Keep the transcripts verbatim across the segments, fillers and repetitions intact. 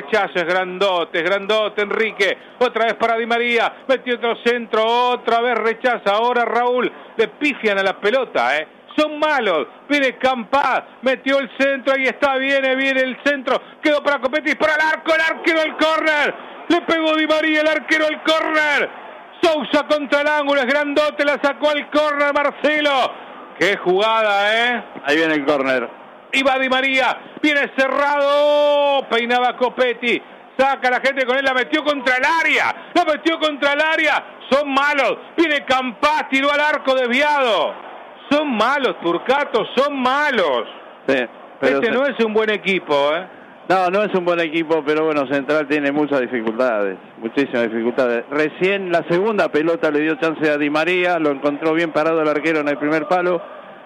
rechazo, es grandote, es grandote Enrique, otra vez para Di María, metió otro centro, otra vez rechaza, ahora Raúl, le pifian a la pelota, eh. Son malos, viene Campaz, metió el centro, ahí está, viene, viene el centro, quedó para Copetti, para el arco, el arquero al córner, le pegó Di María, el arquero al córner, Sousa contra el ángulo, es grandote, la sacó al córner Marcelo, qué jugada, eh. Ahí viene el córner. Iba Di María, viene cerrado, peinaba Copetti, saca a la gente con él, la metió contra el área, la metió contra el área, son malos, viene Campaz, tiró al arco desviado. Son malos, Turcato, son malos. Sí, pero este se... no es un buen equipo, ¿eh? No, no es un buen equipo, pero bueno, Central tiene muchas dificultades, muchísimas dificultades. Recién la segunda pelota le dio chance a Di María, lo encontró bien parado el arquero en el primer palo,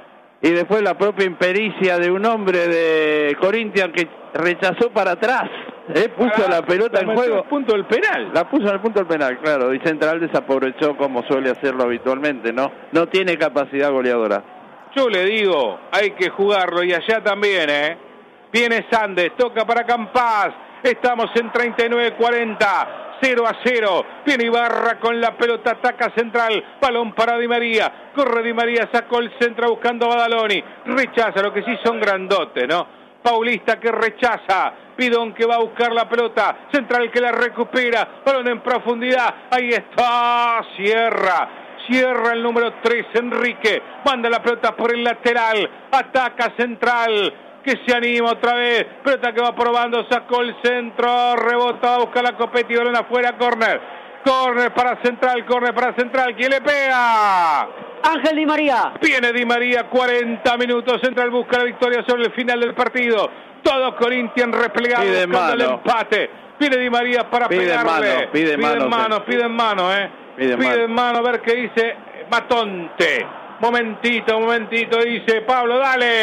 y después la propia impericia de un hombre de Corinthians que rechazó para atrás, ¿eh? puso ah, la pelota en juego. El punto del penal. La puso en el punto del penal, claro, y Central desaprovechó como suele hacerlo habitualmente, ¿no? No tiene capacidad goleadora. Yo le digo, hay que jugarlo, y allá también, ¿eh? Viene Sandes, toca para Campaz, estamos en treinta y nueve cuarenta, cero a cero, viene Ibarra con la pelota, ataca Central, balón para Di María, corre Di María, sacó el centro buscando a Badaloni, rechaza, lo que sí son grandotes, ¿no? Paulista que rechaza, Pidón que va a buscar la pelota, Central que la recupera, balón en profundidad, ahí está, cierra, cierra el número tres, Enrique, manda la pelota por el lateral, ataca Central, que se anima otra vez, pelota que va probando, sacó el centro, rebota, va a buscar la Copetti, balón afuera, córner, córner para Central, córner para Central, ¿quién le pega? Ángel Di María. Viene Di María, cuarenta minutos, Central busca la victoria sobre el final del partido, todo Corinthians replegado buscando el empate, viene Di María para pide pegarle, mano, pide, pide mano, mano, pide en mano, eh, pide, pide en mano, a ver qué dice Matonte, momentito, momentito, dice Pablo,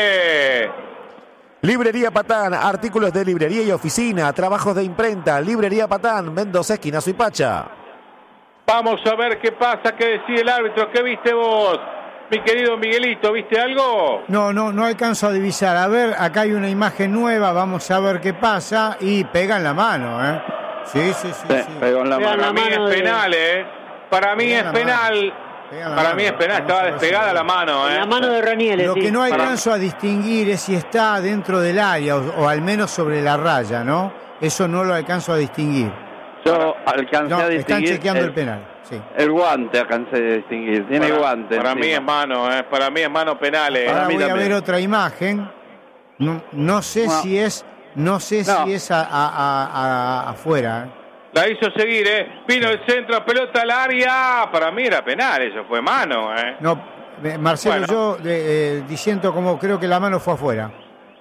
dale. Librería Patán, artículos de librería y oficina, trabajos de imprenta, Librería Patán, Mendoza, esquina Suipacha. Vamos a ver qué pasa, qué decide el árbitro, ¿qué viste vos, mi querido Miguelito? ¿Viste algo? No, no, no alcanzo a divisar. A ver, acá hay una imagen nueva, vamos a ver qué pasa, y pega en la mano, ¿eh? Sí, sí, sí. sí, sí. Pegó en la mano. Para mí es de... penal, ¿eh? Para mí es penal. Para mí es penal, estaba despegada la mano, ¿eh? La mano de Ranieri. Lo sí. que no alcanzo a distinguir es si está dentro del área o, o al menos sobre la raya, ¿no? Eso no lo alcanzo a distinguir. Yo alcancé no, a distinguir. Están chequeando el, el penal, sí. El guante alcancé a distinguir. Tiene para, guante. Para encima. mí es mano, ¿eh? Para mí es mano penal, ¿eh? Ahora Para mí voy también. a ver otra imagen. No, no sé no. si es, no sé no. si es a, a, a, a, afuera, ¿eh? La hizo seguir, ¿eh? Vino el centro, pelota al área. Para mí era penal, eso fue mano, ¿eh? No, Marcelo, bueno. yo eh, diciendo como creo que la mano fue afuera.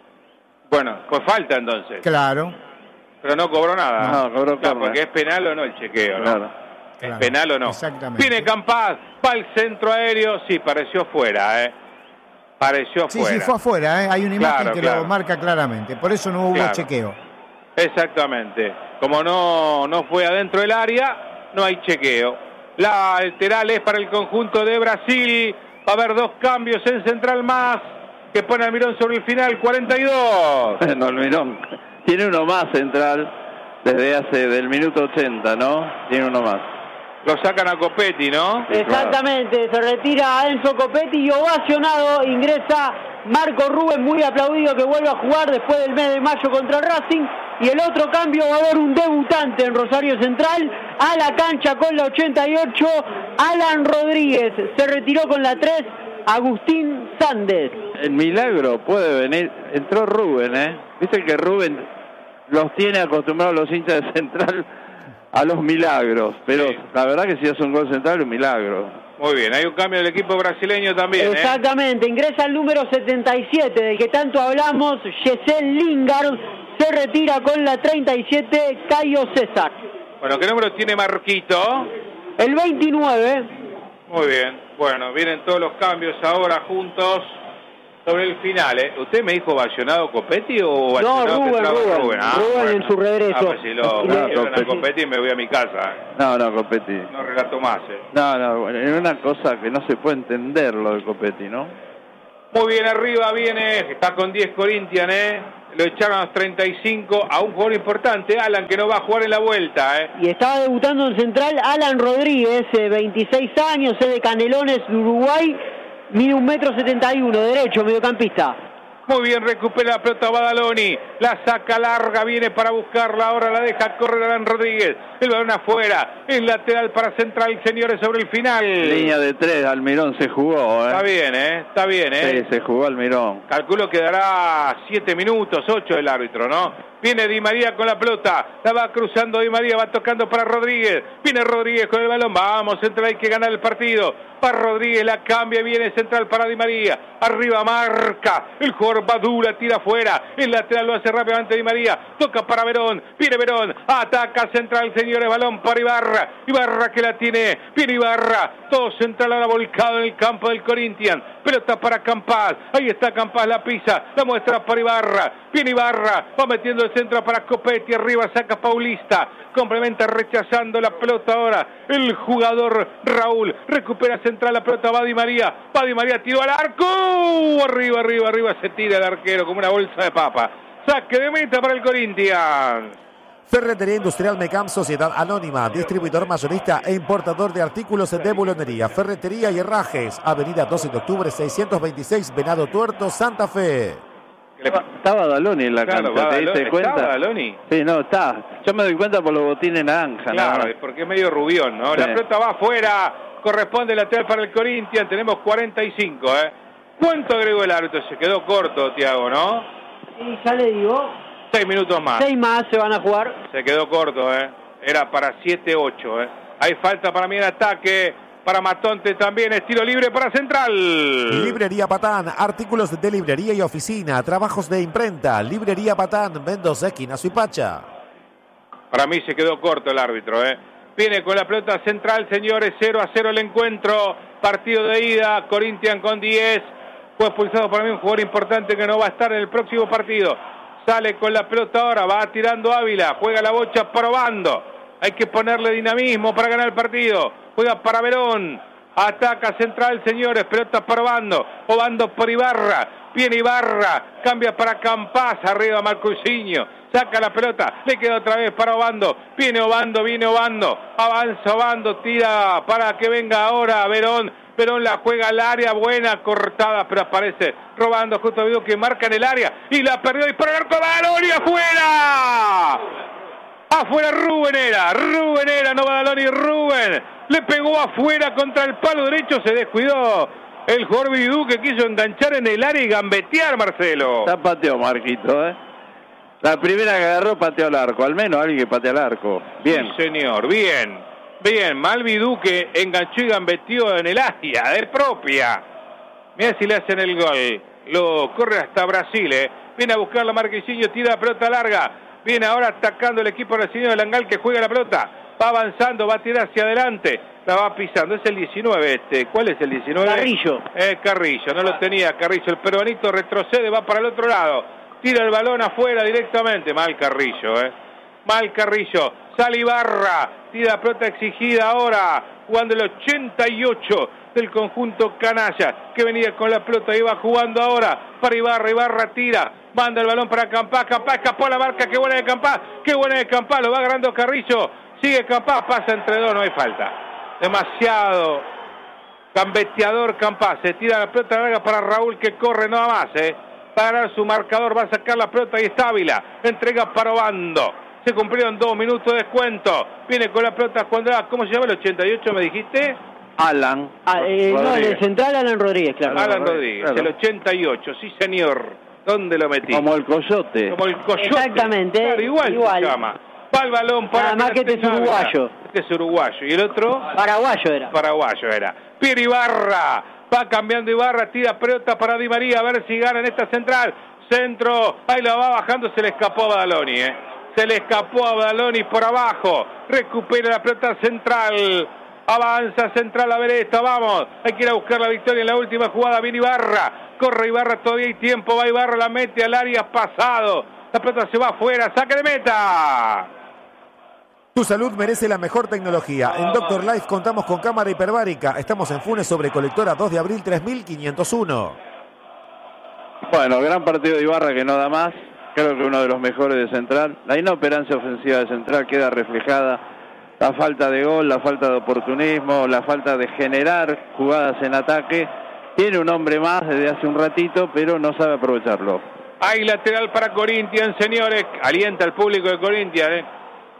Bueno, fue falta entonces. Claro. Pero no cobró nada. No, cobró claro, porque es penal o no el chequeo, ¿no? Claro. ¿Es claro. penal o no? Exactamente. Viene Campaz, va al centro aéreo. Sí, pareció fuera, ¿eh? Pareció sí, fuera. Sí, fue afuera, ¿eh? Hay una imagen claro, que claro. lo marca claramente. Por eso no hubo claro. chequeo. Exactamente. Como no, no fue adentro del área, no hay chequeo. La lateral es para el conjunto de Brasil. Va a haber dos cambios en Central más, que pone Almirón sobre el final, cuarenta y dos. No, Almirón tiene uno más Central desde hace del minuto ochenta, ¿no? Tiene uno más. Lo sacan a Copetti, ¿no? Sí, exactamente, claro. Se retira a Enzo Copetti y ovacionado ingresa Marco Rubén, muy aplaudido, que vuelve a jugar después del mes de mayo contra Racing. Y el otro cambio, va a haber un debutante en Rosario Central, a la cancha con la ochenta y ocho, Alan Rodríguez. Se retiró con la tres, Agustín Sandes. El milagro puede venir, entró Rubén, ¿eh? Viste que Rubén los tiene acostumbrados los hinchas de Central a los milagros, pero sí. La verdad que si hace un gol Central, un milagro. Muy bien, hay un cambio del equipo brasileño también. Exactamente, ¿eh? Ingresa el número setenta y siete, del que tanto hablamos, Yesel Lingard, se retira con la treinta y siete, Caio César. Bueno, ¿qué número tiene Marquito? El veintinueve. Muy bien, bueno, vienen todos los cambios ahora juntos sobre el final, ¿eh? ¿Usted me dijo ovacionado Copetti o ovacionado no, Rubén, Rubén, Rubén? Ah, Rubén bueno. en su regreso. Ah, pues si lo no, a Copetti me voy a mi casa. No, no, Copetti. No relato más, ¿eh? No, no, bueno, es una cosa que no se puede entender lo de Copetti, ¿no? Muy bien, arriba viene, está con diez Corinthians, ¿eh? lo echaron a los treinta y cinco a un jugador importante, Alan, que no va a jugar en la vuelta. ¿eh? Y estaba debutando en Central Alan Rodríguez, eh, veintiséis años, es de Canelones, de Uruguay, mide un metro setenta y uno, derecho, mediocampista. Muy bien, recupera la pelota Badaloni, la saca larga, viene para buscarla, ahora la deja correr Alan Rodríguez, el balón afuera, el lateral para Central, señores, sobre el final. Línea de tres, Almirón se jugó, ¿eh? Está bien, ¿eh? Está bien, ¿eh? Sí, se jugó Almirón. Calculo que dará siete minutos, ocho el árbitro, ¿no? Viene Di María con la pelota, la va cruzando Di María, va tocando para Rodríguez, viene Rodríguez con el balón, vamos, Central, hay que ganar el partido, para Rodríguez, la cambia, viene Central para Di María, arriba marca, el jugador Badula tira afuera, el lateral lo hace rápidamente Di María, toca para Verón, viene Verón, ataca Central, señores, balón para Ibarra, Ibarra que la tiene, viene Ibarra, todo Central ahora volcado en el campo del Corinthians, pelota para Campás, ahí está Campás, la pisa, la muestra para Ibarra, viene Ibarra, va metiendo el centro para Copetti, arriba saca Paulista, complementa rechazando la pelota ahora, el jugador Raúl, recupera Central, la pelota va Di María, va Di María, tiró al arco, arriba, arriba, arriba se tira el arquero como una bolsa de papa, saque de meta para el Corinthians. Ferretería Industrial Mecam, Sociedad Anónima, distribuidor mayorista e importador de artículos de bulonería, ferretería y herrajes, avenida doce de octubre seiscientos veintiséis, Venado Tuerto, Santa Fe. Estaba Badaloni en la Claro, cancha, ¿te Badaloni, diste cuenta? ¿está Badaloni? Sí, no, está. Yo me doy cuenta por los botines naranja. Claro, ¿no? es porque es medio rubión, ¿no? Sí. La pelota va afuera, corresponde el lateral para el Corinthians, tenemos cuarenta y cinco, ¿eh? ¿Cuánto agregó el árbitro? Se quedó corto, Tiago, ¿no? Y ya le digo, Seis minutos más. seis más se van a jugar. Se quedó corto, ¿eh? Era para siete ocho, ¿eh? Hay falta para mí en ataque, para Matonte también, estilo libre para Central. Librería Patán, artículos de librería y oficina, trabajos de imprenta. Librería Patán, Mendoza, esquina Suipacha. Para mí se quedó corto el árbitro, ¿eh? Viene con la pelota Central, señores, cero a cero el encuentro. Partido de ida, Corinthians con diez. Fue expulsado para mí un jugador importante que no va a estar en el próximo partido. Sale con la pelota ahora, va tirando Ávila, juega la bocha probando. Hay que ponerle dinamismo para ganar el partido. Juega para Verón. Ataca Central, señores. Pelota para Obando. Obando por Ibarra. Viene Ibarra. Cambia para Campás. Arriba Marcusiño. Saca la pelota. Le queda otra vez para Obando. Viene Obando, viene Obando. Avanza Obando. Tira para que venga ahora Verón. Verón la juega al área. Buena cortada, pero aparece robando justo Vidú que marca en el área. Y la perdió. Y para el arco. ¡Badaloni afuera! Afuera Rubén era, Rubén era, no Badaloni, Rubén. Le pegó afuera contra el palo derecho, se descuidó el jugador Vidú que quiso enganchar en el área y gambetear, Marcelo. Está pateó Marquito, ¿eh? La primera que agarró pateó al arco, al menos alguien que patea al arco. Bien. Sí, señor, bien, bien. Mal Vidú que enganchó y gambeteó en el área de propia. Mira si le hacen el gol. Lo corre hasta Brasil, ¿eh? Viene a buscar la Marquesiño, tira la pelota larga. Viene ahora atacando el equipo brasileño de Langal que juega la pelota. Va avanzando, va a tirar hacia adelante. La va pisando. Es el diecinueve este. ¿Cuál es el diecinueve? Carrillo. Eh, Carrillo. No lo tenía Carrillo. El peruanito retrocede, va para el otro lado. Tira el balón afuera directamente. Mal Carrillo, eh. Mal Carrillo. Sale Ibarra. Tira la pelota exigida ahora. Jugando el ochenta y ocho del conjunto canalla. Que venía con la pelota y va jugando ahora. Para Ibarra. Ibarra tira. Manda el balón para Campás, Campás escapó a la marca, qué buena de Campás, qué buena de Campás, lo va agarrando Carrillo, sigue Campás, pasa entre dos, no hay falta. Demasiado gambeteador Campás, se tira la pelota larga para Raúl que corre nada más, eh. Va a ganar su marcador, va a sacar la pelota y está Ávila, entrega para Obando. Se cumplieron dos minutos de descuento, viene con la pelota cuando ¿cómo se llama el ochenta y ocho me dijiste? Alan. Ah, eh, no, en el Central Alan Rodríguez, claro. Alan Rodríguez, claro. El ochenta y ocho, sí señor. ¿Dónde lo metí? Como el coyote. Como el coyote. Exactamente. Claro, igual, igual. se llama. Va el balón para... Nada más que este es uruguayo. Este es uruguayo. ¿Y el otro? Paraguayo era. Paraguayo era. Pierre Ibarra. Va cambiando Ibarra. Tira pelota para Di María. A ver si gana en esta central. Centro. Ahí la va bajando. Se le escapó a Badaloni, ¿eh? Se le escapó a Badaloni por abajo. Recupera la pelota central. Avanza Central a ver esta, vamos. Hay que ir a buscar la victoria en la última jugada. Viene Ibarra. Corre Ibarra, todavía hay tiempo. Va Ibarra, la mete al área pasado. La pelota se va afuera. ¡Saque de meta! Tu salud merece la mejor tecnología. En Doctor Life contamos con cámara hiperbárica. Estamos en Funes sobre Colectora dos de abril tres mil quinientos uno. Bueno, gran partido de Ibarra que no da más. creo que uno de los mejores de Central. La inoperancia ofensiva de Central queda reflejada. La falta de gol, la falta de oportunismo, la falta de generar jugadas en ataque. Tiene un hombre más desde hace un ratito, pero no sabe aprovecharlo. Hay lateral para Corinthians, señores. Alienta al público de Corinthians, ¿eh?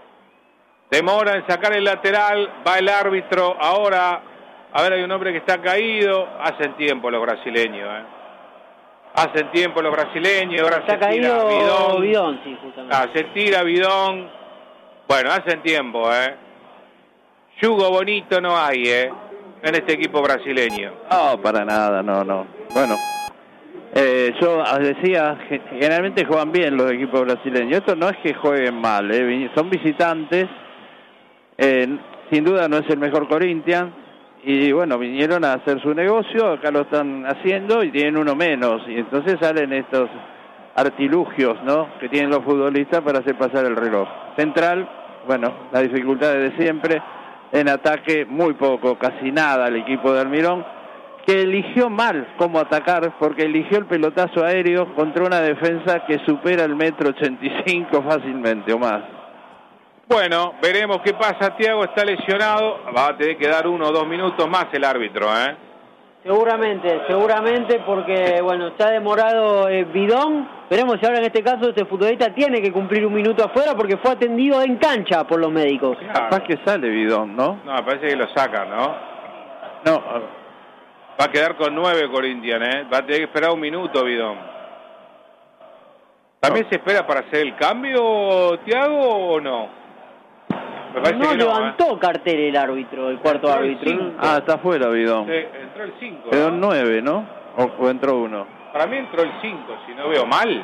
Demora en sacar el lateral. Va el árbitro ahora. A ver, hay un hombre que está caído. Hacen tiempo los brasileños, ¿eh? Hacen tiempo los brasileños. Ahora Está se caído tira Bidón. Bidón, sí, justamente. Ah, se tira Bidón. Bueno, hacen tiempo, ¿eh? Yugo bonito no hay, ¿eh? En este equipo brasileño. No, para nada, no, no. Bueno, eh, yo decía, generalmente juegan bien los equipos brasileños. Esto no es que jueguen mal, ¿eh? Son visitantes. Eh, sin duda no es el mejor Corinthians. Y bueno, vinieron a hacer su negocio, acá lo están haciendo y tienen uno menos. Y entonces salen estos artilugios, ¿no?, que tienen los futbolistas para hacer pasar el reloj. Central, bueno, las dificultades de siempre. En ataque, muy poco, casi nada el equipo de Almirón, que eligió mal cómo atacar, porque eligió el pelotazo aéreo contra una defensa que supera el metro ochenta y cinco fácilmente o más. Bueno, veremos qué pasa. Thiago está lesionado. Va a tener que dar uno o dos minutos más el árbitro, ¿eh? Seguramente, seguramente, porque, bueno, se ha demorado eh, Bidón. Veremos si ahora en este caso este futbolista tiene que cumplir un minuto afuera porque fue atendido en cancha por los médicos. Claro. Capaz que sale Bidón, ¿no? No, me parece que lo sacan, ¿no? No. Va a quedar con nueve Corinthians, ¿eh? Va a tener que esperar un minuto, Bidón. ¿También no se espera para hacer el cambio, Thiago, o no? Me parece no que no, levantó ¿eh? cartel el árbitro, el cuarto Entró el árbitro. cinco. Ah, está afuera Bidón. Sí, entró el cinco. Quedó ¿no? en nueve, ¿no? O, o entró uno. Para mí entró el cinco, si no veo mal.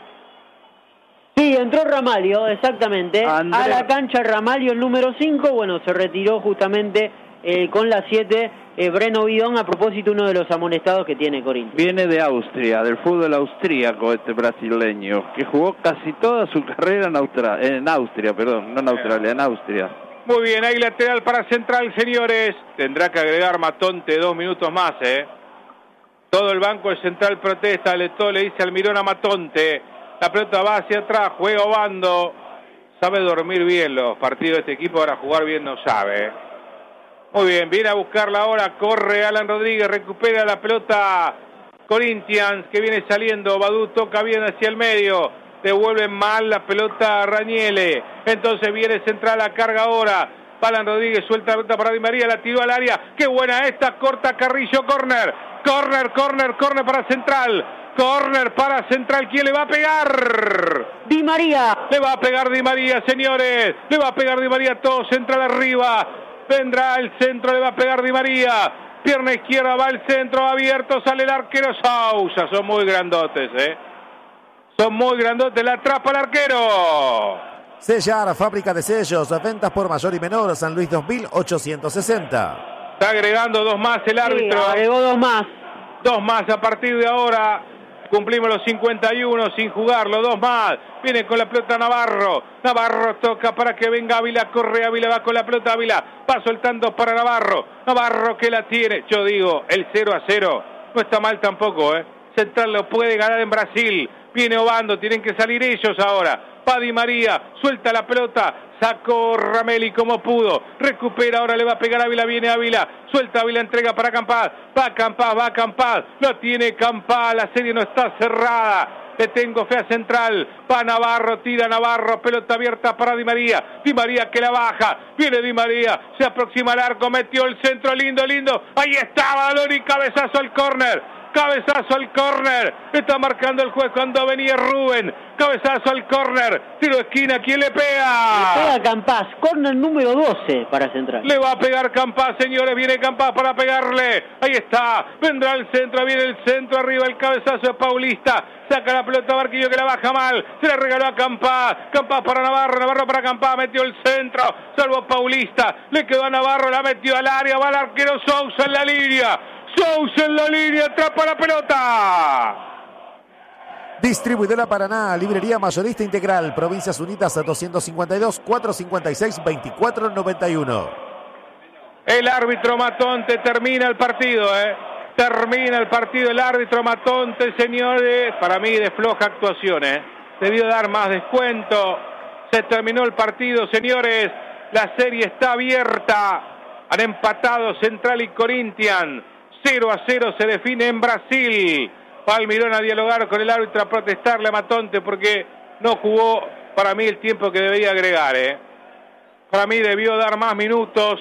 Sí, entró Ramalho, exactamente. André... A la cancha Ramalho, el número cinco. Bueno, se retiró justamente eh, con la siete eh, Breno Bidón, a propósito uno de los amonestados que tiene Corinthians. Viene de Austria, del fútbol austríaco este brasileño, que jugó casi toda su carrera en, Austra... en Austria, perdón, no en Australia, en Austria. Muy bien, hay lateral para Central, señores. Tendrá que agregar Matonte dos minutos más, ¿eh? Todo el banco de Central protesta, le, todo le dice Almirón a Matonte. La pelota va hacia atrás, juega Obando. Sabe dormir bien los partidos de este equipo, ahora jugar bien no sabe. Muy bien, viene a buscarla ahora, corre Alan Rodríguez, recupera la pelota Corinthians, que viene saliendo. Badú toca bien hacia el medio. Devuelve mal la pelota a Rañele. Entonces viene Central a carga ahora. Alan Rodríguez suelta la pelota para Di María, la tiró al área. ¡Qué buena esta! Corta Carrillo, córner. Córner, córner, córner para Central. Córner para Central. ¿Quién le va a pegar? Di María. Le va a pegar Di María, señores. Le va a pegar Di María, todo Central arriba. Vendrá el centro, le va a pegar Di María. Pierna izquierda, va el centro abierto, sale el arquero Sousa. Son muy grandotes, ¿eh? Son muy grandotes, la atrapa el arquero. Sellar, fábrica de sellos, ventas por mayor y menor, San Luis dos mil ochocientos sesenta. Está agregando dos más el árbitro. Sí, agregó dos más. Dos más a partir de ahora. Cumplimos los cincuenta y uno sin jugarlo, dos más. Viene con la pelota Navarro. Navarro toca para que venga Ávila, corre Ávila, va con la pelota Ávila. Va soltando para Navarro. Navarro que la tiene. Yo digo, el cero a cero no está mal tampoco, ¿eh? Central lo puede ganar en Brasil. Viene Obando, tienen que salir ellos ahora. Va Di María, suelta la pelota, sacó Ramelli como pudo, recupera, ahora le va a pegar Ávila, viene Ávila, suelta Ávila, entrega para Campaz, va Campaz, va Campaz, lo tiene Campaz, la serie no está cerrada, le tengo fe a Central, va Navarro, tira Navarro, pelota abierta para Di María, Di María que la baja, viene Di María, se aproxima al arco, metió el centro, lindo, lindo, ahí estaba Baloni, cabezazo al córner. Cabezazo al córner, está marcando el juez cuando venía Rubén, cabezazo al córner, tiro de esquina, ¿quién le pega? Le pega Campaz, córner número doce para Central. Le va a pegar Campaz, señores, viene Campaz para pegarle, ahí está, vendrá el centro, viene el centro, arriba el cabezazo de Paulista, saca la pelota Barquillo que la baja mal, se la regaló a Campaz, Campaz para Navarro, Navarro para Campaz, metió el centro, salvo Paulista, le quedó a Navarro, la metió al área, va el arquero Sousa en la línea. Sousa en la línea, atrapa la pelota. Distribuidora Paraná, librería mayorista integral, Provincias Unidas a doscientos cincuenta y dos, cuatrocientos cincuenta y seis, veinticuatro noventa y uno. El árbitro Matonte termina el partido, ¿eh? Termina el partido el árbitro Matonte, señores. Para mí de floja actuación, ¿eh? debió dar más descuento. Se terminó el partido, señores. La serie está abierta. Han empatado Central y Corinthians. cero a cero se define en Brasil. Va Almirón a dialogar con el árbitro, a protestarle a Matonte porque no jugó para mí el tiempo que debería agregar. ¿eh? Para mí debió dar más minutos.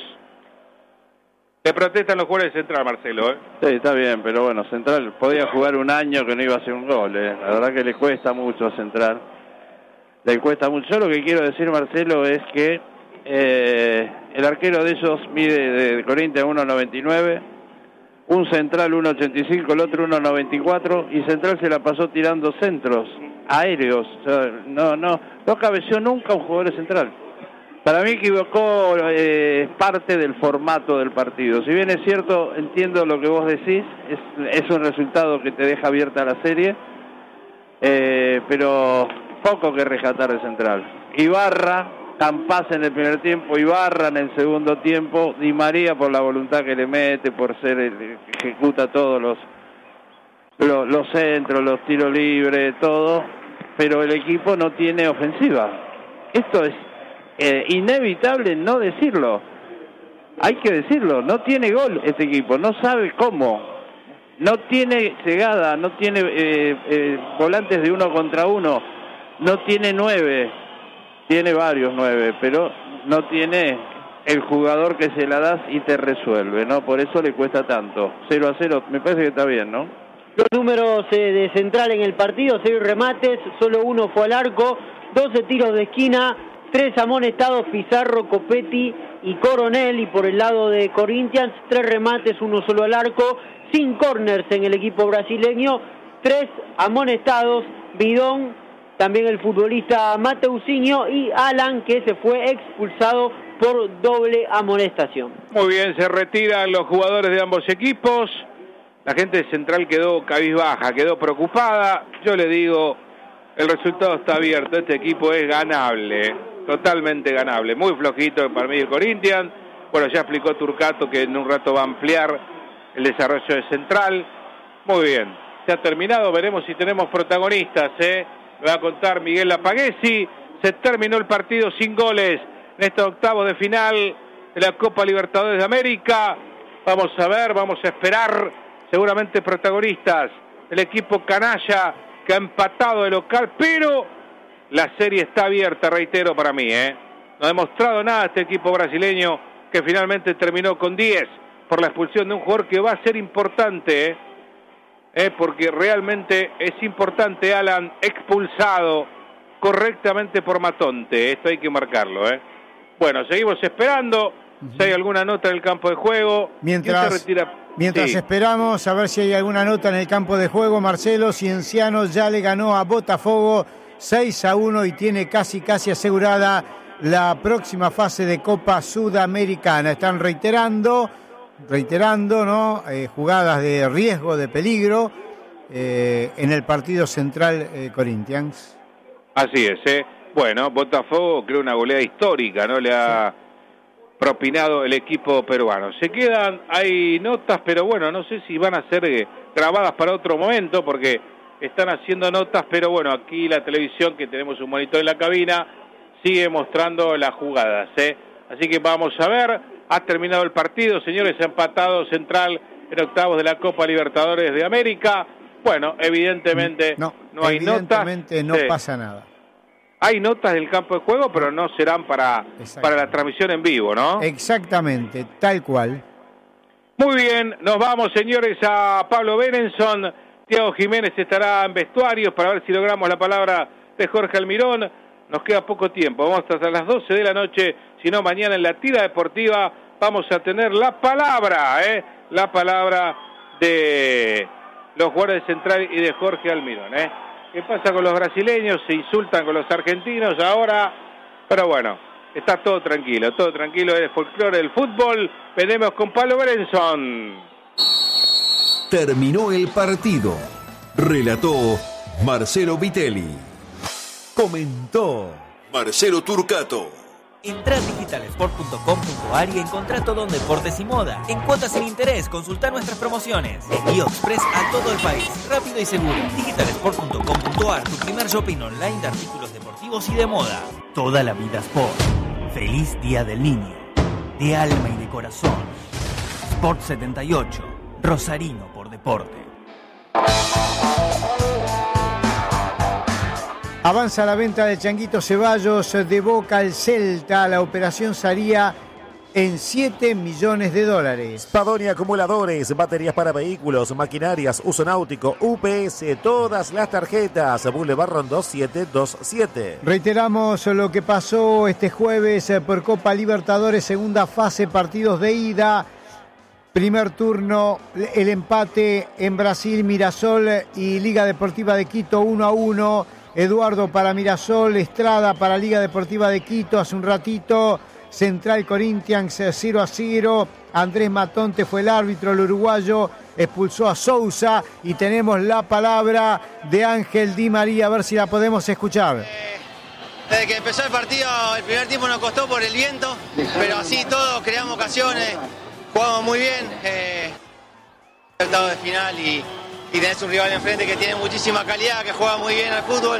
Le protestan los jugadores de Central, Marcelo. ¿eh? Sí, está bien, pero bueno, Central podía jugar un año que no iba a hacer un gol. ¿eh? La verdad que le cuesta mucho a Central. Le cuesta mucho. Yo lo que quiero decir, Marcelo, es que eh, el arquero de ellos mide de Corinthians uno noventa y nueve, un Central uno ochenta y cinco, el otro uno noventa y cuatro, y Central se la pasó tirando centros aéreos. O sea, no, no, no cabeció nunca un jugador de Central. Para mí equivocó eh, parte del formato del partido. Si bien es cierto, entiendo lo que vos decís, es, es un resultado que te deja abierta la serie, eh, pero poco que rescatar de Central. Ibarra, Campás en el primer tiempo, Ibarra en el segundo tiempo, Di María por la voluntad que le mete, por ser el que ejecuta todos los, los, los centros, los tiros libres, todo, pero el equipo no tiene ofensiva. Esto es Eh, inevitable no decirlo, hay que decirlo, no tiene gol este equipo, no sabe cómo, no tiene llegada, no tiene eh, eh, volantes de uno contra uno, no tiene nueve, tiene varios nueve, pero no tiene el jugador que se la das y te resuelve, ¿no? Por eso le cuesta tanto. Cero a cero, me parece que está bien, ¿no? Los números eh, de Central en el partido: seis remates, solo uno fue al arco, doce tiros de esquina, tres amonestados, Pizarro, Copetti y Coronel. Y por el lado de Corinthians, tres remates, uno solo al arco, sin corners en el equipo brasileño, tres amonestados, Bidón, también el futbolista Mateusinho y Alan, que se fue expulsado por doble amonestación. Muy bien, se retiran los jugadores de ambos equipos. La gente de Central quedó cabizbaja, quedó preocupada. Yo le digo, el resultado está abierto, este equipo es ganable, totalmente ganable, muy flojito para mí el Corinthians. Bueno, ya explicó Turcato que en un rato va a ampliar el desarrollo de Central. Muy bien, se ha terminado, veremos si tenemos protagonistas, ¿eh? Me va a contar Miguel Lapaguesi. Se terminó el partido sin goles en estos octavos de final de la Copa Libertadores de América. Vamos a ver, vamos a esperar, seguramente protagonistas, el equipo canalla que ha empatado de local, pero la serie está abierta, reitero, para mí, ¿eh? No ha demostrado nada este equipo brasileño, que finalmente terminó con diez por la expulsión de un jugador que va a ser importante, ¿eh? ¿Eh? Porque realmente es importante. Alan expulsado correctamente por Matonte, esto hay que marcarlo, ¿eh? Bueno, seguimos esperando, uh-huh. Si hay alguna nota en el campo de juego. Mientras... Se retira... Mientras sí. Esperamos a ver si hay alguna nota en el campo de juego, Marcelo, Cienciano ya le ganó a Botafogo seis a uno y tiene casi casi asegurada la próxima fase de Copa Sudamericana. Están reiterando, reiterando, ¿no? Eh, jugadas de riesgo, de peligro eh, en el partido Central eh, Corinthians. Así es, ¿eh? Bueno, Botafogo creó una goleada histórica, ¿no? Le ha... Sí. propinado el equipo peruano. Se quedan, hay notas, pero bueno, no sé si van a ser eh, grabadas para otro momento, porque están haciendo notas, pero bueno, aquí la televisión, que tenemos un monitor en la cabina, sigue mostrando las jugadas, ¿eh? Así que vamos a ver, ha terminado el partido, señores, ha empatado Central en octavos de la Copa Libertadores de América. Bueno, evidentemente no, no hay notas. Evidentemente no sí. pasa nada. Hay notas del campo de juego, pero no serán para, para la transmisión en vivo, ¿no? Exactamente, tal cual. Muy bien, nos vamos, señores, a Pablo Benenson. Thiago Jiménez estará en vestuarios para ver si logramos la palabra de Jorge Almirón. Nos queda poco tiempo, vamos hasta las doce de la noche, si no mañana en la tira deportiva vamos a tener la palabra, ¿eh? La palabra de los jugadores de Central y de Jorge Almirón, ¿eh? ¿Qué pasa con los brasileños? Se insultan con los argentinos ahora, pero bueno, está todo tranquilo, todo tranquilo, es el folclore del fútbol. Venimos con Pablo Benenson. Terminó el partido. Relató Marcelo Vitelli. Comentó Marcelo Turcato. Entrá a digital sport punto com punto a r y encontrá todo en deportes y moda. En cuotas sin interés, consultá nuestras promociones. Envío express a todo el país, rápido y seguro. digital sport punto com punto a r, tu primer shopping online de artículos deportivos y de moda. Toda la vida sport. Feliz Día del Niño. De alma y de corazón. Sport setenta y ocho. Rosarino por deporte. Avanza la venta de Changuito Ceballos de Boca al Celta. La operación salía en siete millones de dólares. Spadoni Acumuladores, baterías para vehículos, maquinarias, uso náutico, U P S, todas las tarjetas. Boulevard Rondó setecientos veintisiete. Reiteramos lo que pasó este jueves por Copa Libertadores, segunda fase, partidos de ida. Primer turno, el empate en Brasil, Mirasol y Liga Deportiva de Quito uno a uno. Eduardo para Mirasol, Estrada para Liga Deportiva de Quito. Hace un ratito, Central Corinthians cero a cero. Andrés Matonte fue el árbitro, el uruguayo expulsó a Sousa. Y tenemos la palabra de Ángel Di María, a ver si la podemos escuchar. Eh, desde que empezó el partido, el primer tiempo nos costó por el viento, pero así todos creamos ocasiones, jugamos muy bien. Eh, resultado de final y... y tenés un rival enfrente que tiene muchísima calidad, que juega muy bien al fútbol,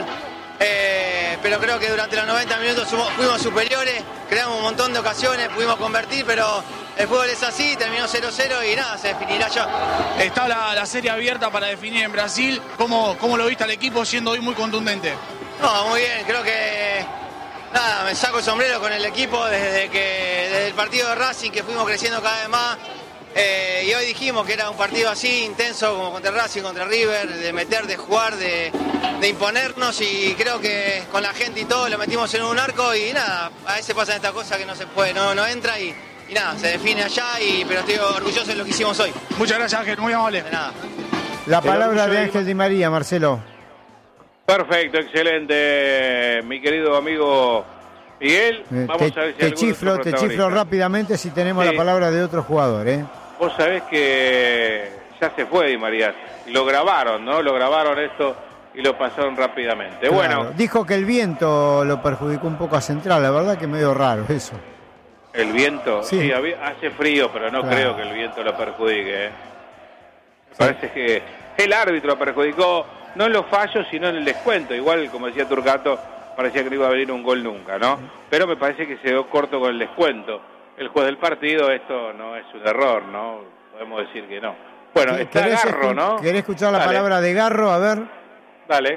eh, pero creo que durante los noventa minutos fuimos superiores, creamos un montón de ocasiones, pudimos convertir, pero el fútbol es así, terminó cero cero y nada, se definirá ya. Está la, la serie abierta para definir en Brasil. ¿Cómo, cómo lo viste al equipo siendo hoy muy contundente? No, muy bien, creo que nada, me saco el sombrero con el equipo desde, que, desde el partido de Racing, que fuimos creciendo cada vez más. Eh, y hoy dijimos que era un partido así, intenso, como contra Racing, contra River, de meter, de jugar, de, de imponernos, y creo que con la gente y todo lo metimos en un arco y nada, a veces pasan estas cosas que no se puede, no, no entra y, y nada, se define allá, y, pero estoy orgulloso de lo que hicimos hoy. Muchas gracias, Ángel, muy amable. De nada. La palabra de Ángel Di María, Marcelo. Perfecto, excelente, mi querido amigo Miguel. Vamos te, a ver si te chiflo, te chiflo rápidamente si tenemos sí. la palabra de otro jugador, ¿eh? Vos sabés que ya se fue Di María, lo grabaron, ¿no? Lo grabaron esto y lo pasaron rápidamente. Claro. Bueno, dijo que el viento lo perjudicó un poco a Central, la verdad que medio raro eso. ¿El viento? Sí, sí hace frío, pero no claro. creo que el viento lo perjudique, ¿eh? Me sí. parece que el árbitro lo perjudicó, no en los fallos, sino en el descuento. Igual, como decía Turcato, parecía que no iba a venir un gol nunca, ¿no? Pero me parece que se quedó corto con el descuento. El juez del partido, esto no es un error, ¿no? Podemos decir que no. Bueno, está Garro, ¿no? ¿Querés escuchar la Dale. palabra de Garro? A ver. Dale.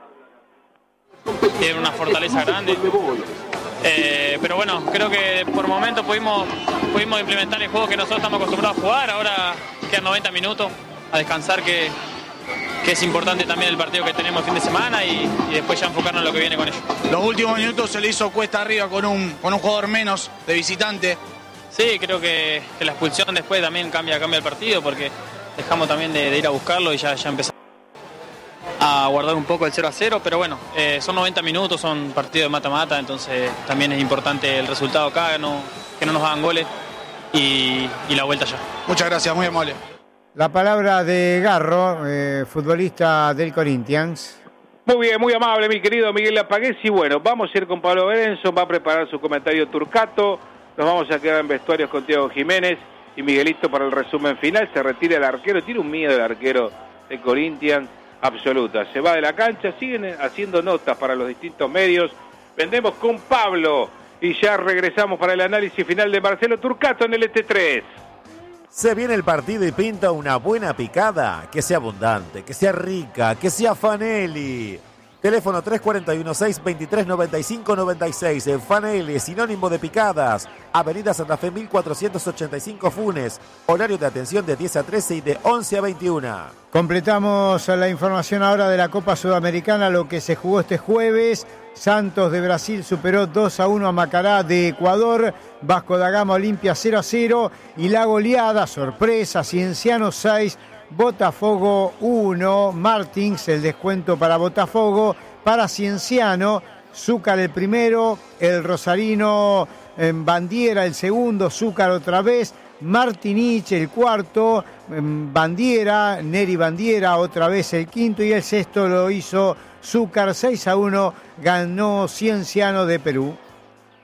Tiene una fortaleza grande. Eh, pero bueno, creo que por momentos pudimos, pudimos implementar el juego que nosotros estamos acostumbrados a jugar. Ahora quedan noventa minutos a descansar, que, que es importante también el partido que tenemos el fin de semana, y, y después ya enfocarnos en lo que viene con ellos. Los últimos minutos se le hizo cuesta arriba con un, con un jugador menos de visitante. Sí, creo que, que la expulsión después también cambia, cambia el partido, porque dejamos también de, de ir a buscarlo y ya, ya empezamos a guardar un poco el cero a cero, pero bueno, eh, son noventa minutos, son partidos de mata-mata, entonces también es importante el resultado acá, no, que no nos hagan goles, y, y la vuelta ya. Muchas gracias, muy amable. La palabra de Garro, eh, futbolista del Corinthians. Muy bien, muy amable, mi querido Miguel Apagués. Y bueno, vamos a ir con Pablo Berenson, va a preparar su comentario Turcato. Nos vamos a quedar en vestuarios con Thiago Jiménez y Miguelito para el resumen final. Se retira el arquero, tiene un miedo el arquero de Corinthians absoluta. Se va de la cancha, siguen haciendo notas para los distintos medios. Vendemos con Pablo y ya regresamos para el análisis final de Marcelo Turcato en el E T tres. Se viene el partido y pinta una buena picada, que sea abundante, que sea rica, que sea Fanelli. Teléfono tres cuatro uno, seis dos tres, nueve cinco nueve seis. Fanelli, sinónimo de picadas. Avenida Santa Fe mil cuatrocientos ochenta y cinco Funes. Horario de atención de diez a trece y de once a veintiuno. Completamos la información ahora de la Copa Sudamericana, lo que se jugó este jueves. Santos de Brasil superó dos a uno a Macará de Ecuador. Vasco da Gama Olimpia cero a cero. Y la goleada, sorpresa, Cienciano seis, Botafogo uno. Martins, el descuento para Botafogo. Para Cienciano, Zúcar el primero, el Rosarino en Bandiera el segundo, Zúcar otra vez, Martinich el cuarto, Bandiera, Neri Bandiera otra vez el quinto, y el sexto lo hizo Zúcar. Seis a uno ganó Cienciano de Perú.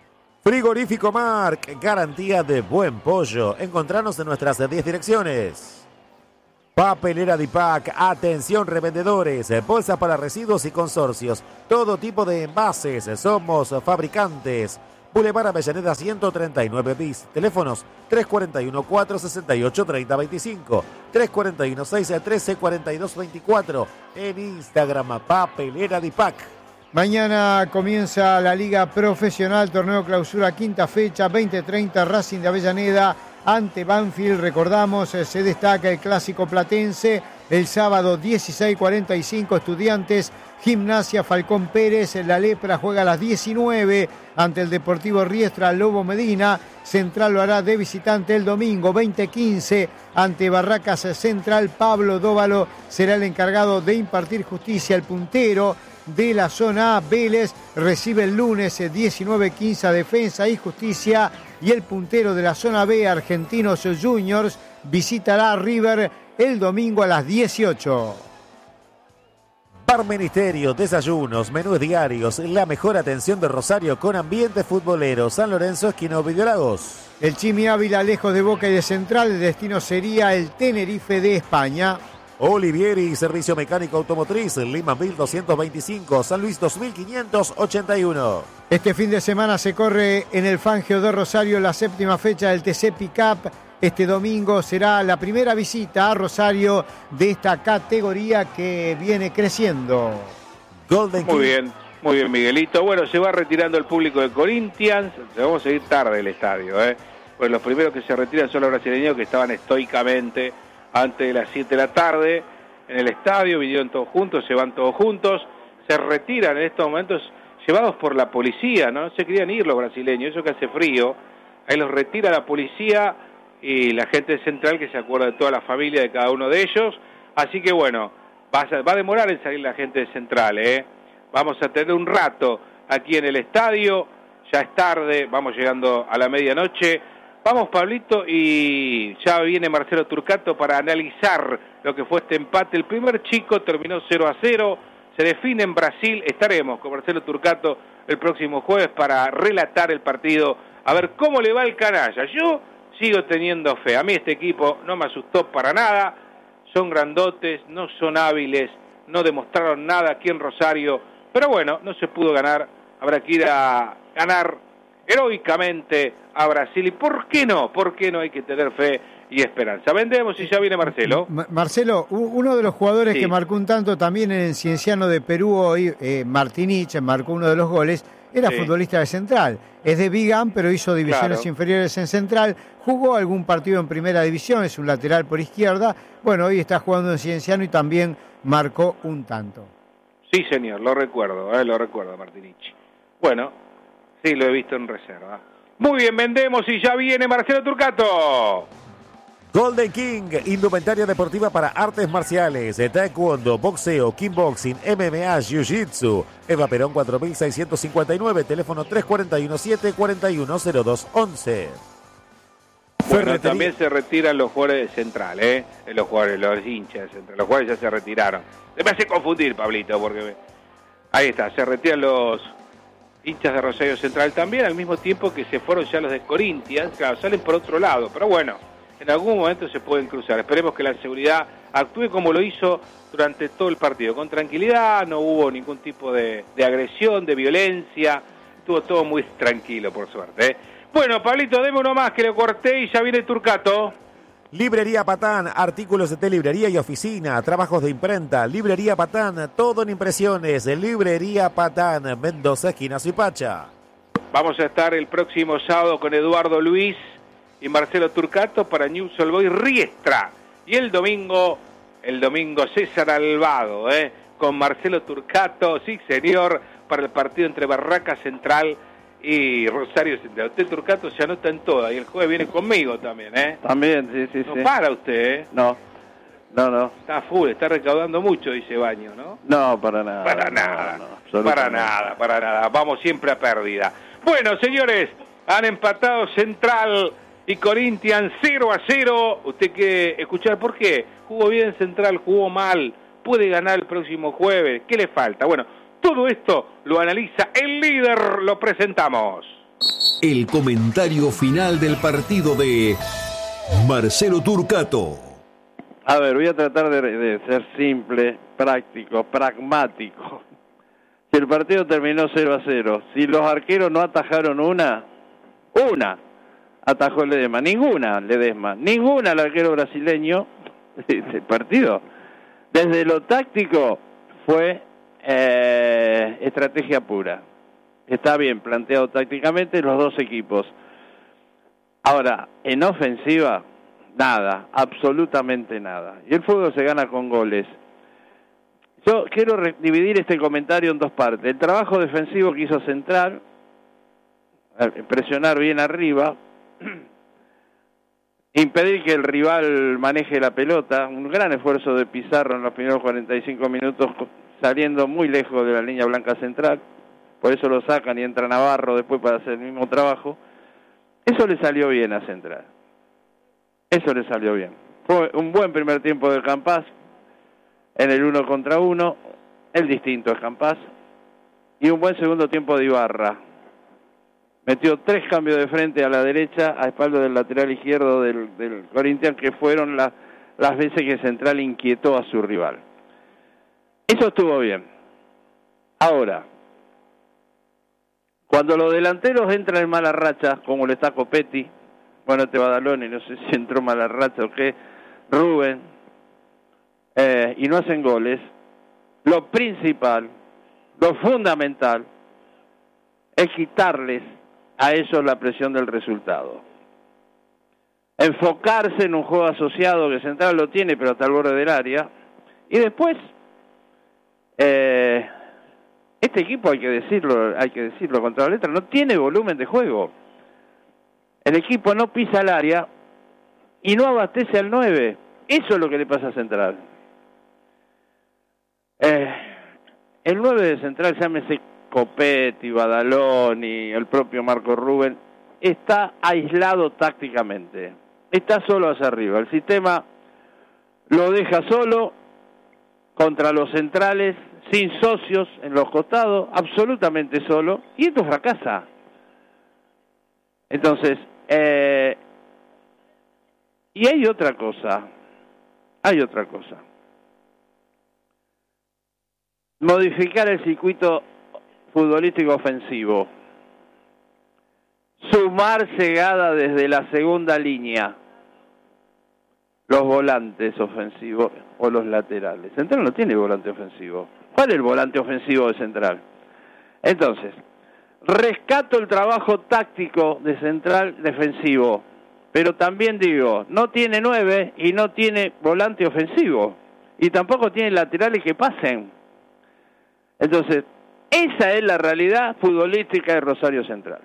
Frigorífico Marc, garantía de buen pollo. Encontranos en nuestras diez direcciones. Papelera Dipac, atención revendedores, bolsas para residuos y consorcios, todo tipo de envases, somos fabricantes. Boulevard Avellaneda ciento treinta y nueve bis, teléfonos tres cuatro uno, cuatro seis ocho, tres cero dos cinco, tres cuatro uno, seis uno tres, cuatro dos dos cuatro, en Instagram Papelera Dipac. Mañana comienza la Liga Profesional, torneo clausura, quinta fecha, veinte treinta, Racing de Avellaneda ante Banfield. Recordamos, se destaca el clásico platense. El sábado dieciséis cuarenta y cinco, Estudiantes, Gimnasia, Falcón Pérez. La Lepra juega a las diecinueve ante el Deportivo Riestra, Lobo Medina. Central lo hará de visitante el domingo veinte quince ante Barracas Central. Pablo Dóvalo será el encargado de impartir justicia. El puntero de la zona A, Vélez, recibe el lunes diecinueve quince a Defensa y Justicia. Y el puntero de la zona B, Argentinos Juniors, visitará a River el domingo a las dieciocho. Bar Ministerio, desayunos, menús diarios, la mejor atención de Rosario con ambiente futbolero. San Lorenzo, esquina Ovidio Lagos. El Chimi Ávila, lejos de Boca y de Central, el destino sería el Tenerife de España. Olivieri, servicio mecánico automotriz, Lima mil doscientos veinticinco, San Luis dos mil quinientos ochenta y uno. Este fin de semana se corre en el Fangio de Rosario la séptima fecha del T C Pickup. Este domingo será la primera visita a Rosario de esta categoría que viene creciendo. Golden Muy King. bien, muy bien, Miguelito. Bueno, se va retirando el público de Corinthians. Vamos a ir tarde del estadio, ¿eh? Pues los primeros que se retiran son los brasileños, que estaban estoicamente antes de las siete de la tarde en el estadio, vinieron todos juntos, se van todos juntos, se retiran en estos momentos llevados por la policía, ¿no? No se querían ir los brasileños, eso que hace frío, ahí los retira la policía y la gente central que se acuerda de toda la familia de cada uno de ellos, así que bueno, va a, va a demorar en salir la gente de central, ¿eh? Vamos a tener un rato aquí en el estadio, ya es tarde, vamos llegando a la medianoche. Vamos, Pablito, y ya viene Marcelo Turcato para analizar lo que fue este empate. El primer chico terminó cero a cero, se define en Brasil. Estaremos con Marcelo Turcato el próximo jueves para relatar el partido, a ver cómo le va el canalla. Yo sigo teniendo fe, a mí este equipo no me asustó para nada, son grandotes, no son hábiles, no demostraron nada aquí en Rosario, pero bueno, no se pudo ganar, habrá que ir a ganar heroicamente a Brasil. ¿Y por qué no? ¿Por qué no hay que tener fe y esperanza? Vendemos y ya viene Marcelo. Marcelo, uno de los jugadores sí. que marcó un tanto también en el Cienciano de Perú hoy, eh, Martinich, marcó uno de los goles, era sí. futbolista de Central. Es de Vigan, pero hizo divisiones claro. inferiores en Central. Jugó algún partido en primera división, es un lateral por izquierda. Bueno, hoy está jugando en Cienciano y también marcó un tanto. Sí, señor, lo recuerdo, eh, lo recuerdo, Martinich. Bueno, sí, lo he visto en reserva. Muy bien, vendemos y ya viene Marcelo Turcato. Golden King, indumentaria deportiva para artes marciales, taekwondo, boxeo, kickboxing, M M A, jiu-jitsu. Eva Perón cuatro mil seiscientos cincuenta y nueve, teléfono tres cuatro uno, siete cuatro uno, cero dos once. Bueno, también se retiran los jugadores de Central, ¿eh? Los jugadores, los hinchas de Central. Los jugadores ya se retiraron. Se me hace confundir, Pablito, porque ahí está, se retiran los hinchas de Rosario Central también, al mismo tiempo que se fueron ya los de Corinthians. Claro, salen por otro lado, pero bueno, en algún momento se pueden cruzar. Esperemos que la seguridad actúe como lo hizo durante todo el partido, con tranquilidad, no hubo ningún tipo de, de agresión, de violencia, estuvo todo muy tranquilo, por suerte, ¿eh? Bueno, Pablito, deme uno más que le corté y ya viene Turcato. Librería Patán, artículos de librería y oficina, trabajos de imprenta. Librería Patán, todo en impresiones. Librería Patán, Mendoza, esquina Suipacha. Vamos a estar el próximo sábado con Eduardo Luis y Marcelo Turcato para News All Boys Riestra. Y el domingo, el domingo César Alvado, ¿eh? con Marcelo Turcato, sí señor, para el partido entre Barraca Central y Rosario Central. Usted, Turcato, se anota en todas y el jueves viene conmigo también, ¿eh? También, sí, sí, no sí. No para usted, ¿eh? No, no, no. Está full, está recaudando mucho, dice Baño, ¿no? No, para nada. Para nada, no, no, para nada, para nada. Vamos siempre a pérdida. Bueno, señores, han empatado Central y Corinthians cero a cero. Usted quiere escuchar por qué. Jugó bien Central, jugó mal. Puede ganar el próximo jueves. ¿Qué le falta? Bueno, todo esto lo analiza el líder, lo presentamos. El comentario final del partido de Marcelo Turcato. A ver, voy a tratar de, de ser simple, práctico, pragmático. Si el partido terminó cero a cero, si los arqueros no atajaron una, una atajó Ledesma, ninguna Ledesma, ninguna el arquero brasileño del partido. Desde lo táctico fue eh, estrategia pura. Está bien planteado tácticamente los dos equipos. Ahora, en ofensiva, nada, absolutamente nada. Y el fútbol se gana con goles. Yo quiero dividir este comentario en dos partes. El trabajo defensivo que hizo Central, presionar bien arriba, impedir que el rival maneje la pelota, un gran esfuerzo de Pizarro en los primeros cuarenta y cinco minutos, saliendo muy lejos de la línea blanca central, por eso lo sacan y entra Navarro después para hacer el mismo trabajo. Eso le salió bien a Central, eso le salió bien. Fue un buen primer tiempo de Campás, en el uno contra uno, el distinto es Campás, y un buen segundo tiempo de Ibarra. Metió tres cambios de frente a la derecha, a espaldas del lateral izquierdo del, del Corinthians, que fueron la, las veces que Central inquietó a su rival. Eso estuvo bien. Ahora, cuando los delanteros entran en mala racha, como le está Copetti, bueno, este Badaloni, no sé si entró mala racha o qué, Rubén, eh, y no hacen goles, lo principal, lo fundamental, es quitarles a ellos la presión del resultado. Enfocarse en un juego asociado que Central lo tiene, pero hasta el borde del área. Y después, eh, este equipo, hay que decirlo, hay que decirlo contra la letra, no tiene volumen de juego. El equipo no pisa el área y no abastece al nueve. Eso es lo que le pasa a Central. Eh, el nueve de Central, llámese Copetti, Badaloni, el propio Marco Rubén, está aislado tácticamente, está solo hacia arriba. El sistema lo deja solo contra los centrales, sin socios en los costados, absolutamente solo, y esto fracasa. Entonces, eh, y hay otra cosa, hay otra cosa. Modificar el circuito futbolístico ofensivo, sumar llegada desde la segunda línea, los volantes ofensivos o los laterales. Central no tiene volante ofensivo. ¿Cuál es el volante ofensivo de Central? Entonces, rescato el trabajo táctico de Central defensivo, pero también digo, no tiene nueve y no tiene volante ofensivo, y tampoco tiene laterales que pasen. Entonces, esa es la realidad futbolística de Rosario Central.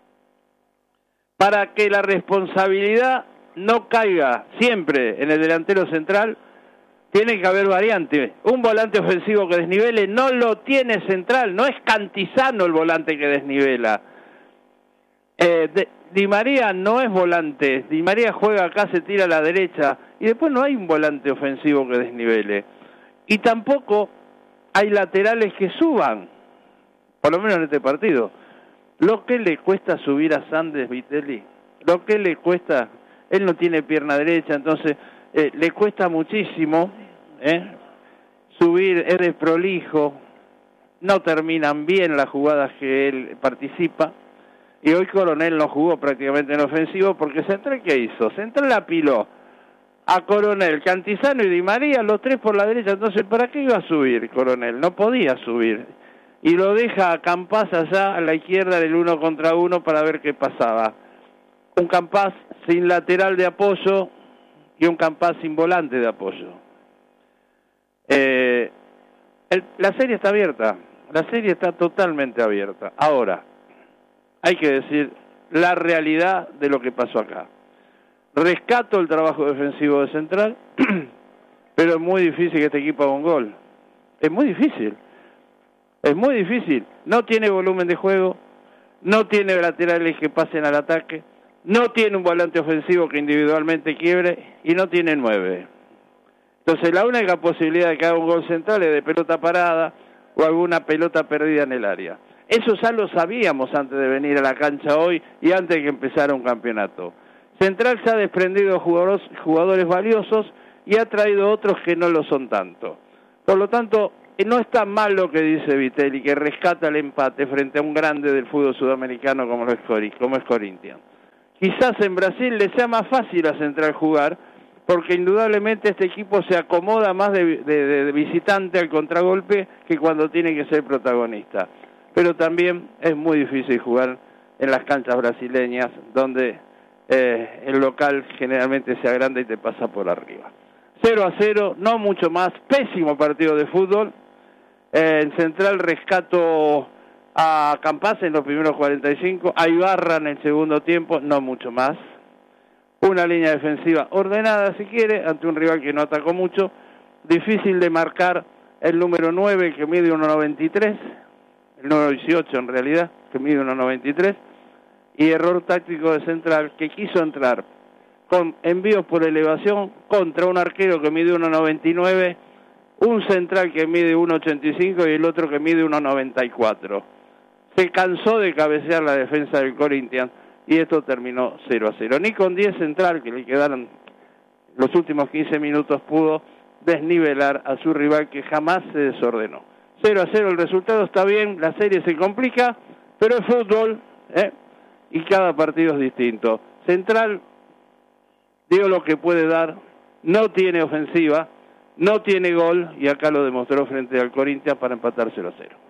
Para que la responsabilidad no caiga siempre en el delantero central, tiene que haber variante. Un volante ofensivo que desnivele no lo tiene Central, no es Cantizano el volante que desnivela. Eh, de, Di María no es volante, Di María juega acá, se tira a la derecha, y después no hay un volante ofensivo que desnivele. Y tampoco hay laterales que suban, por lo menos en este partido. Lo que le cuesta subir a Sandes Vitelli, lo que le cuesta, él no tiene pierna derecha, entonces eh, le cuesta muchísimo eh, subir, es desprolijo, no terminan bien las jugadas que él participa, y hoy Coronel no jugó prácticamente en ofensivo, porque Central, ¿qué hizo? Central apiló a Coronel, Cantizano y Di María, los tres por la derecha. Entonces, ¿para qué iba a subir Coronel? No podía subir. Y lo deja a Campás allá a la izquierda del uno contra uno para ver qué pasaba. Un Campás sin lateral de apoyo y un Campás sin volante de apoyo. Eh, el, la serie está abierta. La serie está totalmente abierta. Ahora, hay que decir la realidad de lo que pasó acá. Rescato el trabajo defensivo de Central, pero es muy difícil que este equipo haga un gol. Es muy difícil. Es muy difícil. No tiene volumen de juego, no tiene laterales que pasen al ataque, no tiene un volante ofensivo que individualmente quiebre y no tiene nueve. Entonces la única posibilidad de que haga un gol Central es de pelota parada o alguna pelota perdida en el área. eso ya lo sabíamos antes de venir a la cancha hoy y antes de que empezara un campeonato. Central se ha desprendido jugadores, jugadores valiosos y ha traído otros que no lo son tanto. Por lo tanto, no está mal lo que dice Vitelli, que rescata el empate frente a un grande del fútbol sudamericano como es, como es Corinthians. Quizás en Brasil le sea más fácil a Central jugar, porque indudablemente este equipo se acomoda más de, de, de visitante al contragolpe que cuando tiene que ser protagonista. Pero también es muy difícil jugar en las canchas brasileñas, donde eh, el local generalmente se agranda y te pasa por arriba. cero a cero, no mucho más, pésimo partido de fútbol. Eh, en Central rescato a Campas en los primeros cuarenta y cinco, a Ibarra en el segundo tiempo, no mucho más. Una línea defensiva ordenada, si quiere, ante un rival que no atacó mucho. Difícil de marcar el número nueve, que mide uno noventa y tres, el número dieciocho en realidad, que mide uno noventa y tres, y error táctico de Central, que quiso entrar con envíos por elevación contra un arquero que mide uno noventa y nueve, un central que mide uno ochenta y cinco y el otro que mide uno noventa y cuatro. Se cansó de cabecear la defensa del Corinthians y esto terminó cero a cero. Ni con diez Central, que le quedaron los últimos quince minutos, pudo desnivelar a su rival, que jamás se desordenó. cero a cero el resultado, está bien, la serie se complica, pero es fútbol, ¿eh? Y cada partido es distinto. Central dio lo que puede dar, no tiene ofensiva, no tiene gol, y acá lo demostró frente al Corinthians para empatar cero a cero.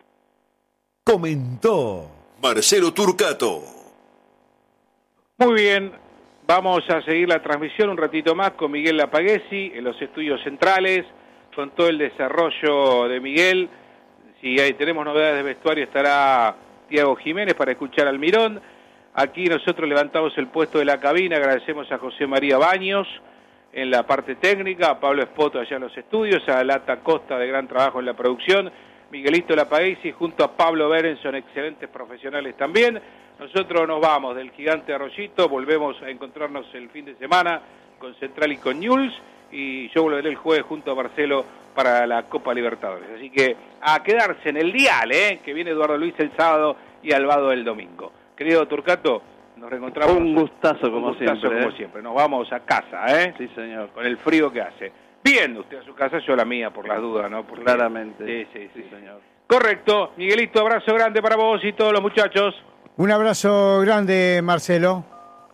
Comentó Marcelo Turcato. Muy bien, vamos a seguir la transmisión un ratito más con Miguel Lapaguesi en los estudios centrales, con todo el desarrollo de Miguel. Si ahí tenemos novedades de vestuario, estará Tiago Jiménez para escuchar al Mirón. Aquí nosotros levantamos el puesto de la cabina, agradecemos a José María Baños en la parte técnica, a Pablo Espoto allá en los estudios, a Lata Costa de gran trabajo en la producción, Miguelito Lapaguesi junto a Pablo Berenson, excelentes profesionales también. Nosotros nos vamos del Gigante Arroyito, volvemos a encontrarnos el fin de semana con Central y con Newell's, y yo volveré el jueves junto a Marcelo para la Copa Libertadores. Así que a quedarse en el dial, ¿eh? Que viene Eduardo Luis el sábado y Albado el domingo. Querido Turcato, nos reencontramos. Un gustazo como un gustazo siempre. como ¿eh? siempre. Nos vamos a casa, ¿eh? Sí, señor. Con el frío que hace. Bien, usted a su casa, yo a la mía, por las dudas, ¿no? Porque... Claramente. Sí, sí, sí, sí, señor. Correcto. Miguelito, abrazo grande para vos y todos los muchachos. Un abrazo grande, Marcelo.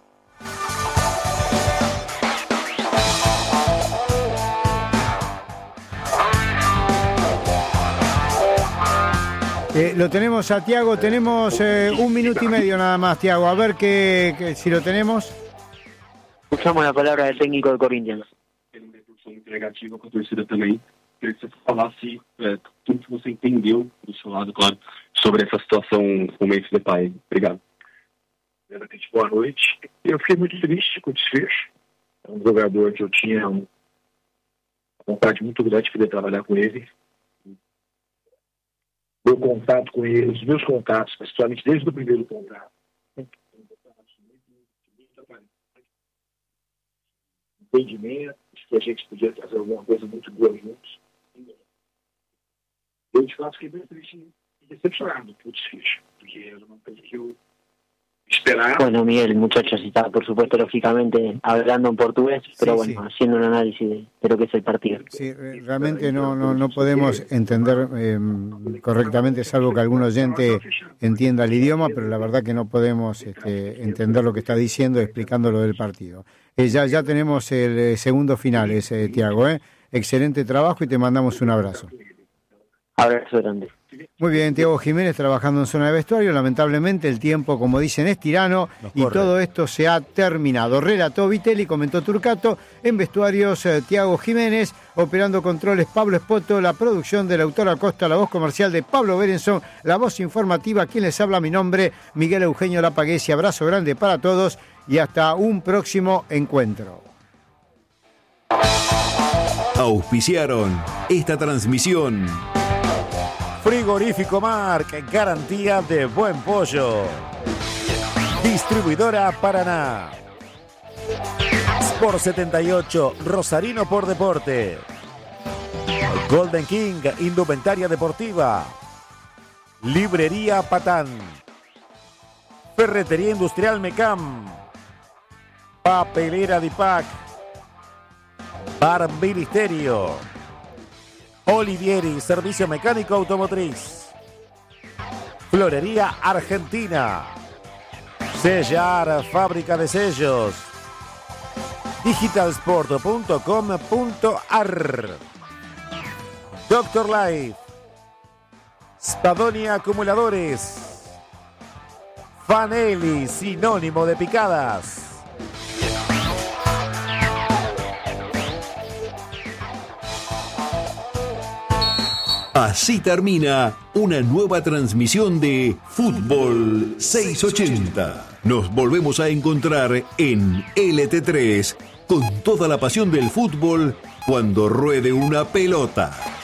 Eh, lo tenemos a Tiago, tenemos eh, un minuto y medio nada más, Tiago. A ver que, que, si lo tenemos. Escuchamos la palabra del técnico de Corinthians. Negativo com a torcida também. Queria que você falasse é, tudo que você entendeu do seu lado, claro, sobre essa situação com o Memphis Depay. Obrigado. Primeiramente, boa noite. Eu fiquei muito triste com o desfecho. É um jogador que eu tinha uma vontade muito grande de poder trabalhar com ele. Meu contato com ele, os meus contatos, principalmente desde o primeiro contrato. Entendimento, que a gente podia fazer alguma coisa muito boa juntos. Eu, de fato, fiquei bem triste e decepcionado por desfecho, porque era uma coisa que eu esperaba. Bueno, Miguel, muchachos, está por supuesto, lógicamente, hablando en portugués, pero sí, bueno, sí. haciendo un análisis de, de lo que es el partido. Sí, realmente no, no, no podemos entender eh, correctamente, salvo que algún oyente entienda el idioma, pero la verdad que no podemos este, entender lo que está diciendo, explicando lo del partido. Eh, ya, ya tenemos el eh, segundo final, ese, Tiago, ¿eh? Excelente trabajo y te mandamos un abrazo. Abrazo grande. Muy bien, Tiago Jiménez trabajando en zona de vestuario. Lamentablemente el tiempo, como dicen, es tirano y todo esto se ha terminado. Relató Vitelli, comentó Turcato. En vestuarios, eh, Tiago Jiménez, operando controles Pablo Espoto, la producción del autor Acosta, la voz comercial de Pablo Berenson, la voz informativa, quien les habla, mi nombre, Miguel Eugenio Lapaguesi. Abrazo grande para todos y hasta un próximo encuentro. Auspiciaron esta transmisión. Frigorífico Marc, garantía de buen pollo. Distribuidora Paraná. Sport setenta y ocho, Rosarino por deporte. Golden King, indumentaria deportiva. Librería Patán, Ferretería Industrial Mecam, Papelera Dipac, Bar Ministerio, Olivieri, Servicio Mecánico Automotriz, Florería Argentina, Sellar, Fábrica de Sellos, digitalsport punto com punto ar, Doctor Life, Spadonia Acumuladores, Fanelli, sinónimo de picadas. Así termina una nueva transmisión de Fútbol seiscientos ochenta. Nos volvemos a encontrar en L T tres con toda la pasión del fútbol cuando ruede una pelota.